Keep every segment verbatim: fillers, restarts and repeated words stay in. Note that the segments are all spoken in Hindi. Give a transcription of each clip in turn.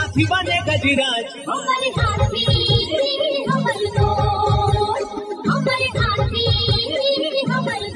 हाथी बने गजराज। हमारे हाथी हमारे दोस्त, हमारे हाथी हमारे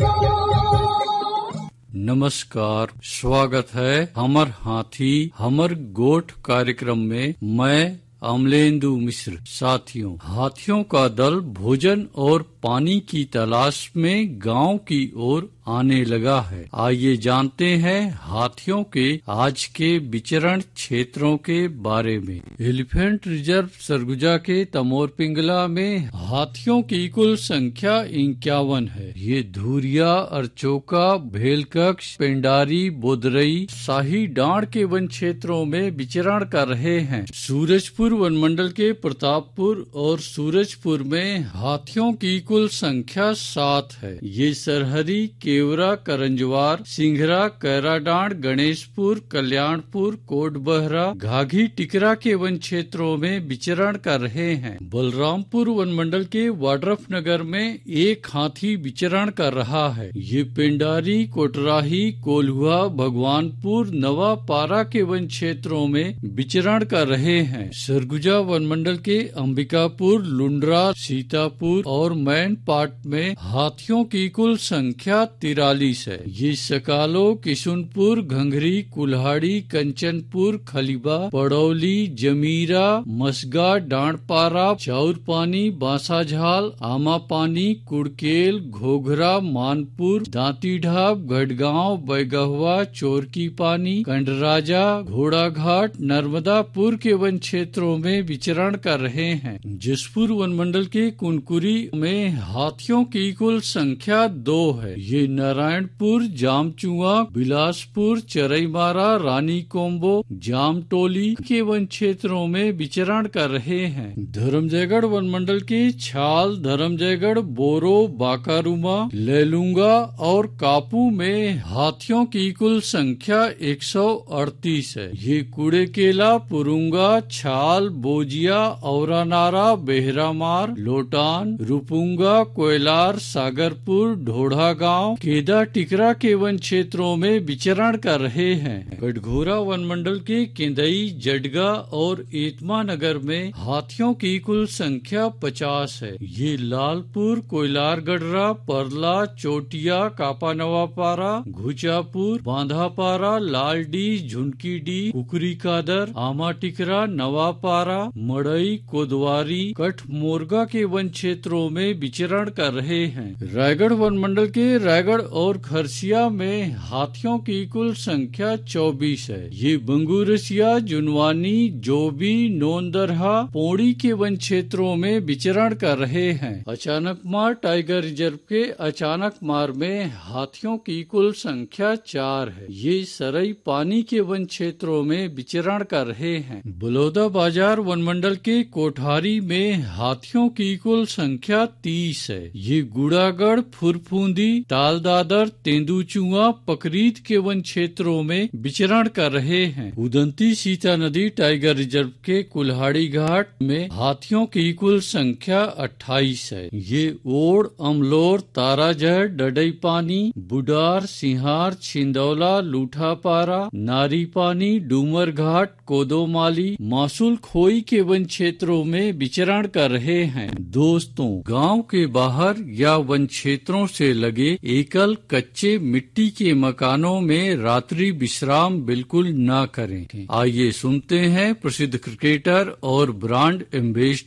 दोस्त। नमस्कार, स्वागत है हमर हाथी हमर गोठ कार्यक्रम में। मैं अमलेंदु मिश्र। साथियों, हाथियों का दल भोजन और पानी की तलाश में गांव की ओर आने लगा है। आइए जानते हैं हाथियों के आज के विचरण क्षेत्रों के बारे में। एलिफेंट रिजर्व सरगुजा के तमोर पिंगला में हाथियों की कुल संख्या इक्यावन है। ये धुरिया, अरचोका, भेलकक्ष, पेंडारी, बोदरई, शाही डांड के वन क्षेत्रों में विचरण कर रहे हैं। सूरजपुर वन मंडल के प्रतापपुर और सूरजपुर में हाथियों की कुल संख्या सात है। ये सरहरी, केवरा, करंजवार, सिंघरा, कैराडांड, गणेशपुर, कल्याणपुर, कोटबहरा, घाघी, टिकरा के वन क्षेत्रों में विचरण कर रहे हैं। बलरामपुर वन मंडल के वाड्रफ नगर में एक हाथी विचरण कर रहा है। ये पेंडारी, कोटराही, कोल्हुआ, भगवानपुर, नवापारा के वन क्षेत्रों में विचरण कर रहे हैं। सरगुजा वन मंडल के अंबिकापुर, लुंड्रा, सीतापुर और मैनपाट में हाथियों की कुल संख्या तिरालीस है। ये सकालो, किशुनपुर, घंघरी, कुल्हाड़ी, कंचनपुर, खलीबा, पड़ौली, जमीरा, मसगा, डांडपारा, चाउरपानी, बांसाझाल, आमापानी, कुड़केल, घोघरा, मानपुर, दांतीढाब, गढ़गांव, बैगहवा, चोरकी पानी, कंडराजा, घोड़ाघाट, नर्मदापुर के वन क्षेत्रों में विचरण कर रहे हैं। जसपुर वन मंडल के कुनकुरी में हाथियों की कुल संख्या दो है। ये नारायणपुर, जामचुआ, बिलासपुर, चरईमारा, रानी कोम्बो, जामटोली के वन क्षेत्रों में विचरण कर रहे हैं। धर्मजयगढ़ वन मंडल के छाल, धर्मजयगढ़, बोरो, बाकारुमा, लेलुंगा और कापू में हाथियों की कुल संख्या एक सौ अड़तीस है। ये कुड़ेकेला, पुरुंगा, छाल, बोजिया, औरानारा, बेहरामार, लोटान, रुपुंगा, कोयलार, सागरपुर, ढोढ़ा गांव, केदा, टिकरा के वन क्षेत्रों में विचरण कर रहे हैं। गढ़घोरा वन मंडल के केंदई, जडगा और एतमा नगर में हाथियों की कुल संख्या पचास है। ये लालपुर, कोयलार गढ़रा, परला, चोटिया, कापा नवापारा, घुचापुर, बांधापारा, लालडी, झुनकीडी, कुकरी कादर, आमा टिकरा, नवापारा, मड़ई, कोदवारी, कठ मोरगा के वन क्षेत्रों में विचरण कर रहे हैं। रायगढ़ वन मंडल के रायगढ़ और खरसिया में हाथियों की कुल संख्या चौबीस है। ये बंगूरसिया, जुनवानी, जोबी, नोंदरहा, पौड़ी के वन क्षेत्रों में विचरण कर रहे हैं। अचानक मार टाइगर रिजर्व के अचानक मार में हाथियों की कुल संख्या चार है। ये सरई पानी के वन क्षेत्रों में विचरण कर रहे हैं। बलौदा बाजार वन मंडल के कोठारी में हाथियों की कुल संख्या तीस है। ये गुड़ागढ़, फुरफूंदी, तालदादर, तेंदुचुआ, पकरीत के वन क्षेत्रों में विचरण कर रहे हैं। उदंती सीता नदी टाइगर रिजर्व के कुल्हाड़ी घाट में हाथियों की कुल संख्या अट्ठाईस है। ये ओड़, अमलोर, ताराजहर, डडई पानी, बुडार, सिंहार, छिंदौला, लूठापारा, नारी पानी, डूमर घाट, कोदोमाली, मासूल खोई के वन क्षेत्रों में विचरण कर रहे हैं। दोस्तों, गांव के बाहर या वन क्षेत्रों से लगे एकल कच्चे मिट्टी के मकानों में रात्रि विश्राम बिल्कुल न करें। आइए सुनते हैं प्रसिद्ध क्रिकेटर और ब्रांड एम्बेसडर